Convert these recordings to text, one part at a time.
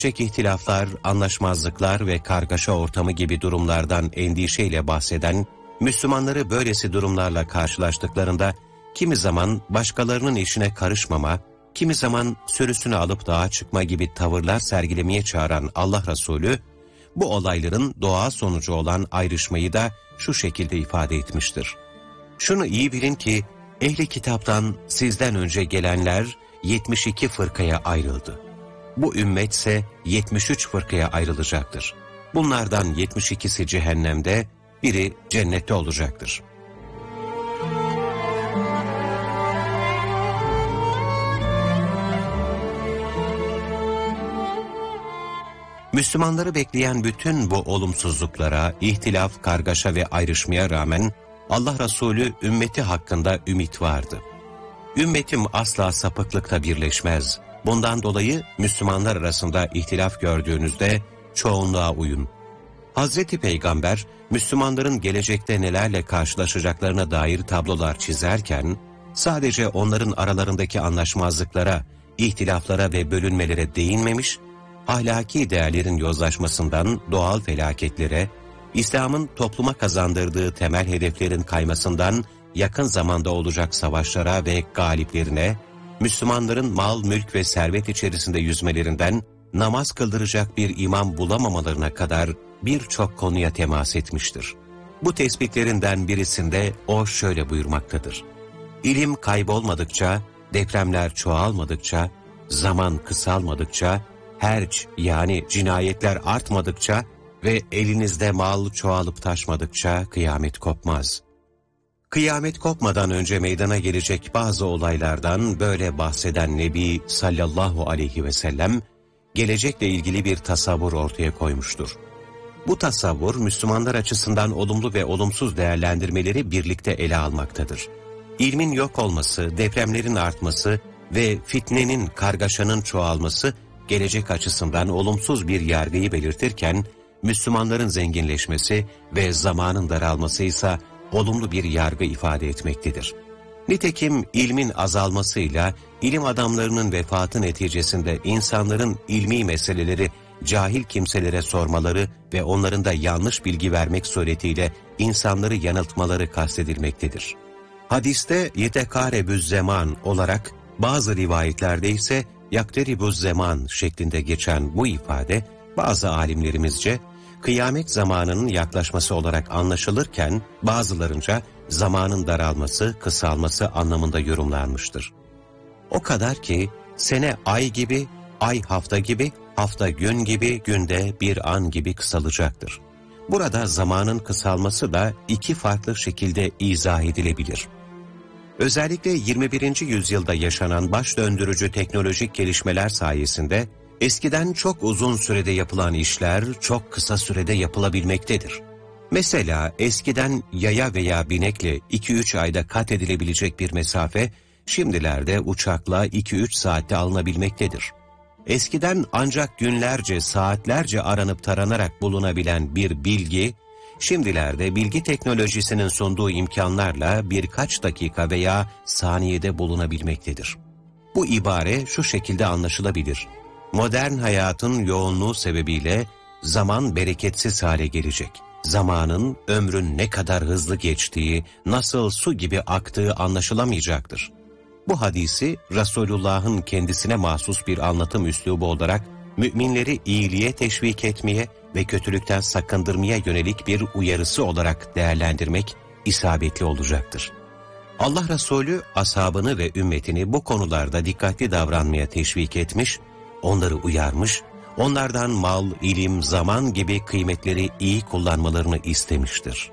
ihtilaflar, anlaşmazlıklar ve kargaşa ortamı gibi durumlardan endişeyle bahseden, Müslümanları böylesi durumlarla karşılaştıklarında, kimi zaman başkalarının işine karışmama, kimi zaman sürüsünü alıp dağa çıkma gibi tavırlar sergilemeye çağıran Allah Resulü, bu olayların doğal sonucu olan ayrışmayı da şu şekilde ifade etmiştir. Şunu iyi bilin ki, ehli kitaptan sizden önce gelenler 72 fırkaya ayrıldı. Bu ümmet ise 73 fırkaya ayrılacaktır. Bunlardan 72'si cehennemde, biri cennette olacaktır. Müslümanları bekleyen bütün bu olumsuzluklara, ihtilaf, kargaşa ve ayrışmaya rağmen Allah Resulü ümmeti hakkında ümit vardı. Ümmetim asla sapıklıkta birleşmez. Bundan dolayı Müslümanlar arasında ihtilaf gördüğünüzde çoğunluğa uyun. Hazreti Peygamber, Müslümanların gelecekte nelerle karşılaşacaklarına dair tablolar çizerken, sadece onların aralarındaki anlaşmazlıklara, ihtilaflara ve bölünmelere değinmemiş, ahlaki değerlerin yozlaşmasından doğal felaketlere, İslam'ın topluma kazandırdığı temel hedeflerin kaymasından yakın zamanda olacak savaşlara ve galiplerine, Müslümanların mal, mülk ve servet içerisinde yüzmelerinden namaz kıldıracak bir imam bulamamalarına kadar birçok konuya temas etmiştir. Bu tespitlerinden birisinde o şöyle buyurmaktadır. İlim kaybolmadıkça, depremler çoğalmadıkça, zaman kısalmadıkça, herc yani cinayetler artmadıkça ve elinizde mal çoğalıp taşmadıkça kıyamet kopmaz. Kıyamet kopmadan önce meydana gelecek bazı olaylardan böyle bahseden Nebi sallallahu aleyhi ve sellem, gelecekle ilgili bir tasavvur ortaya koymuştur. Bu tasavvur, Müslümanlar açısından olumlu ve olumsuz değerlendirmeleri birlikte ele almaktadır. İlmin yok olması, depremlerin artması ve fitnenin, kargaşanın çoğalması, gelecek açısından olumsuz bir yargıyı belirtirken, Müslümanların zenginleşmesi ve zamanın daralması ise olumlu bir yargı ifade etmektedir. Nitekim ilmin azalmasıyla ilim adamlarının vefatı neticesinde insanların ilmi meseleleri cahil kimselere sormaları ve onların da yanlış bilgi vermek suretiyle insanları yanıltmaları kastedilmektedir. Hadiste yetekârebüz zaman olarak, bazı rivayetlerde ise yakteribüz zaman şeklinde geçen bu ifade, bazı alimlerimizce kıyamet zamanının yaklaşması olarak anlaşılırken, bazılarınca zamanın daralması, kısalması anlamında yorumlanmıştır. O kadar ki sene ay gibi, ay hafta gibi, hafta gün gibi, günde bir an gibi kısalacaktır. Burada zamanın kısalması da iki farklı şekilde izah edilebilir. Özellikle 21. yüzyılda yaşanan baş döndürücü teknolojik gelişmeler sayesinde, eskiden çok uzun sürede yapılan işler çok kısa sürede yapılabilmektedir. Mesela eskiden yaya veya binekle 2-3 ayda kat edilebilecek bir mesafe, şimdilerde uçakla 2-3 saatte alınabilmektedir. Eskiden ancak günlerce, saatlerce aranıp taranarak bulunabilen bir bilgi, şimdilerde bilgi teknolojisinin sunduğu imkanlarla birkaç dakika veya saniyede bulunabilmektedir. Bu ibare şu şekilde anlaşılabilir. Modern hayatın yoğunluğu sebebiyle zaman bereketsiz hale gelecek. Zamanın, ömrün ne kadar hızlı geçtiği, nasıl su gibi aktığı anlaşılamayacaktır. Bu hadisi Resulullah'ın kendisine mahsus bir anlatım üslubu olarak müminleri iyiliğe teşvik etmeye ve kötülükten sakındırmaya yönelik bir uyarısı olarak değerlendirmek isabetli olacaktır. Allah Resulü ashabını ve ümmetini bu konularda dikkatli davranmaya teşvik etmiş, onları uyarmış, onlardan mal, ilim, zaman gibi kıymetleri iyi kullanmalarını istemiştir.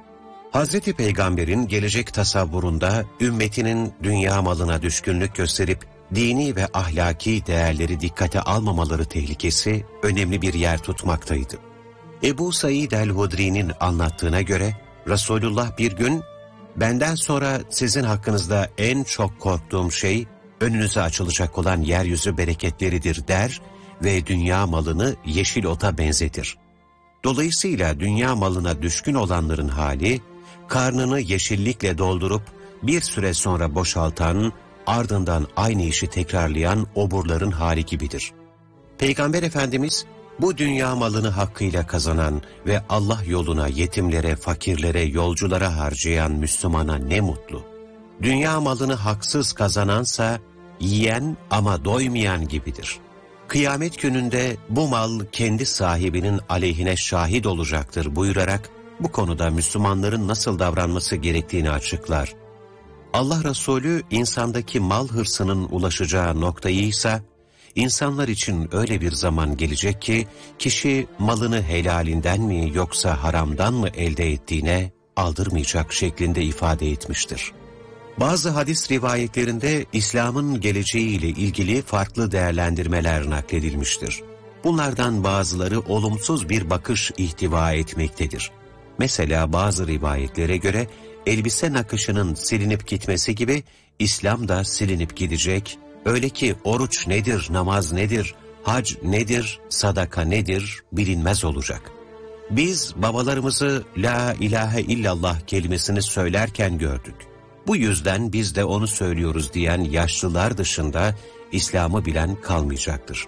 Hazreti Peygamber'in gelecek tasavvurunda ümmetinin dünya malına düşkünlük gösterip dini ve ahlaki değerleri dikkate almamaları tehlikesi önemli bir yer tutmaktaydı. Ebu Said el-Hudri'nin anlattığına göre Resulullah bir gün, "Benden sonra sizin hakkınızda en çok korktuğum şey önünüze açılacak olan yeryüzü bereketleridir" der ve dünya malını yeşil ota benzetir. Dolayısıyla dünya malına düşkün olanların hali, karnını yeşillikle doldurup bir süre sonra boşaltan, ardından aynı işi tekrarlayan oburların hali gibidir. Peygamber Efendimiz, bu dünya malını hakkıyla kazanan ve Allah yoluna yetimlere, fakirlere, yolculara harcayan Müslümana ne mutlu. Dünya malını haksız kazanansa, yiyen ama doymayan gibidir. Kıyamet gününde bu mal kendi sahibinin aleyhine şahit olacaktır buyurarak, bu konuda Müslümanların nasıl davranması gerektiğini açıklar. Allah Resulü insandaki mal hırsının ulaşacağı noktayı ise, İnsanlar için öyle bir zaman gelecek ki, kişi malını helalinden mi yoksa haramdan mı elde ettiğine aldırmayacak şeklinde ifade etmiştir. Bazı hadis rivayetlerinde İslam'ın geleceğiyle ilgili farklı değerlendirmeler nakledilmiştir. Bunlardan bazıları olumsuz bir bakış ihtiva etmektedir. Mesela bazı rivayetlere göre elbise nakışının silinip gitmesi gibi İslam da silinip gidecek. Öyle ki oruç nedir, namaz nedir, hac nedir, sadaka nedir bilinmez olacak. Biz babalarımızı la ilahe illallah kelimesini söylerken gördük. Bu yüzden biz de onu söylüyoruz diyen yaşlılar dışında İslam'ı bilen kalmayacaktır.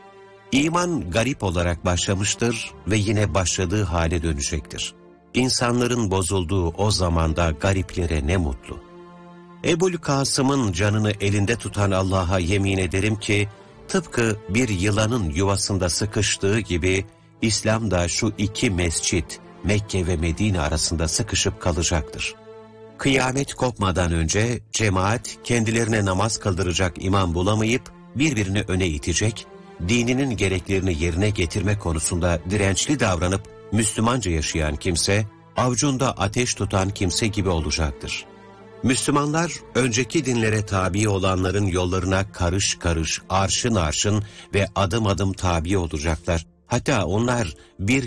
İman garip olarak başlamıştır ve yine başladığı hale dönecektir. İnsanların bozulduğu o zamanda gariplere ne mutlu. Ebul Kasım'ın canını elinde tutan Allah'a yemin ederim ki, tıpkı bir yılanın yuvasında sıkıştığı gibi, İslam da şu iki mescit, Mekke ve Medine arasında sıkışıp kalacaktır. Kıyamet kopmadan önce, cemaat kendilerine namaz kıldıracak imam bulamayıp, birbirini öne itecek, dininin gereklerini yerine getirme konusunda dirençli davranıp, Müslümanca yaşayan kimse, avcunda ateş tutan kimse gibi olacaktır. Müslümanlar, önceki dinlere tabi olanların yollarına karış karış, arşın arşın ve adım adım tabi olacaklar. Hatta onlar bir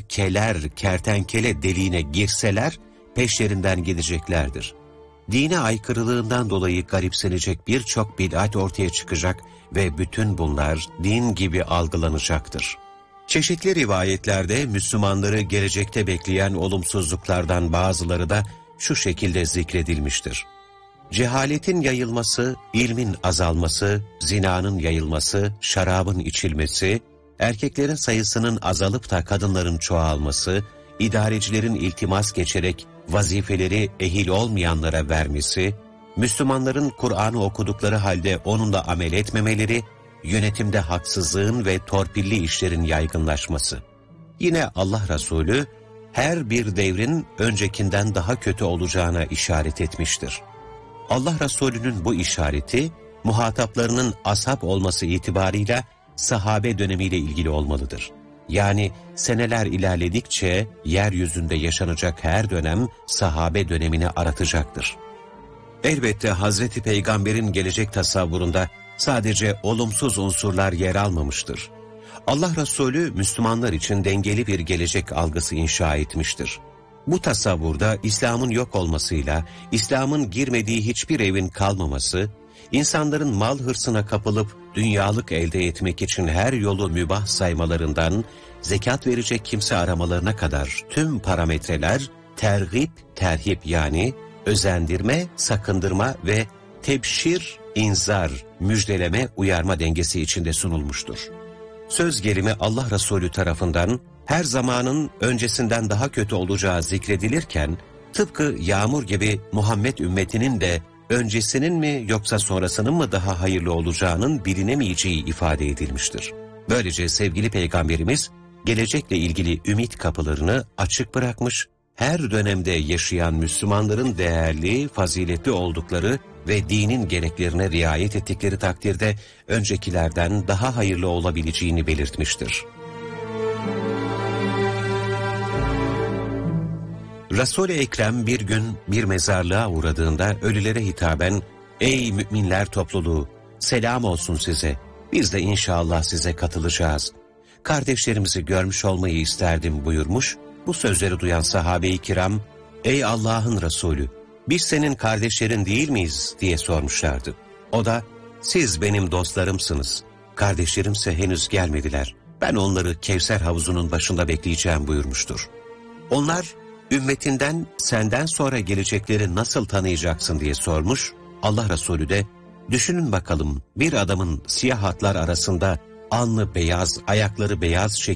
kertenkele deliğine girseler, peşlerinden gideceklerdir. Dine aykırılığından dolayı garipsenecek birçok bid'at ortaya çıkacak ve bütün bunlar din gibi algılanacaktır. Çeşitli rivayetlerde Müslümanları gelecekte bekleyen olumsuzluklardan bazıları da şu şekilde zikredilmiştir. Cehaletin yayılması, ilmin azalması, zinanın yayılması, şarabın içilmesi, erkeklerin sayısının azalıp da kadınların çoğalması, idarecilerin iltimas geçerek vazifeleri ehil olmayanlara vermesi, Müslümanların Kur'an'ı okudukları halde onunla amel etmemeleri, yönetimde haksızlığın ve torpilli işlerin yaygınlaşması. Yine Allah Resulü, her bir devrin öncekinden daha kötü olacağına işaret etmiştir. Allah Resulü'nün bu işareti, muhataplarının ashab olması itibarıyla sahabe dönemiyle ilgili olmalıdır. Yani seneler ilerledikçe yeryüzünde yaşanacak her dönem sahabe dönemini aratacaktır. Elbette Hazreti Peygamber'in gelecek tasavvurunda sadece olumsuz unsurlar yer almamıştır. Allah Resulü Müslümanlar için dengeli bir gelecek algısı inşa etmiştir. Bu tasavvurda İslam'ın yok olmasıyla, İslam'ın girmediği hiçbir evin kalmaması, insanların mal hırsına kapılıp dünyalık elde etmek için her yolu mübah saymalarından, zekat verecek kimse aramalarına kadar tüm parametreler, tergip, terhip yani özendirme, sakındırma ve tebşir, inzar, müjdeleme, uyarma dengesi içinde sunulmuştur. Söz gelimi Allah Resulü tarafından, her zamanın öncesinden daha kötü olacağı zikredilirken, tıpkı yağmur gibi Muhammed ümmetinin de öncesinin mi yoksa sonrasının mı daha hayırlı olacağının bilinemeyeceği ifade edilmiştir. Böylece sevgili Peygamberimiz, gelecekle ilgili ümit kapılarını açık bırakmış, her dönemde yaşayan Müslümanların değerli, faziletli oldukları ve dinin gereklerine riayet ettikleri takdirde öncekilerden daha hayırlı olabileceğini belirtmiştir. Resul-i Ekrem bir gün bir mezarlığa uğradığında ölülere hitaben, "Ey müminler topluluğu, selam olsun size, biz de inşallah size katılacağız. Kardeşlerimizi görmüş olmayı isterdim" buyurmuş. Bu sözleri duyan sahabe-i kiram, "Ey Allah'ın Resulü, biz senin kardeşlerin değil miyiz?" diye sormuşlardı. O da, "Siz benim dostlarımsınız, kardeşlerimse henüz gelmediler. Ben onları Kevser havuzunun başında bekleyeceğim" buyurmuştur. Onlar, ümmetinden senden sonra gelecekleri nasıl tanıyacaksın diye sormuş. Allah Resulü de, "Düşünün bakalım, bir adamın siyah hatlar arasında alnı beyaz, ayakları beyaz şekilde